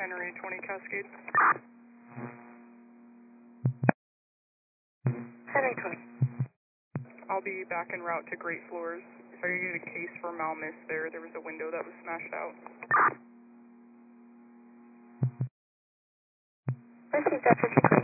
Henry 20 Cascade. Henry 20. I'll be back en route to Great Floors. If I could get a case for Malmist there was a window that was smashed out. Received that 50.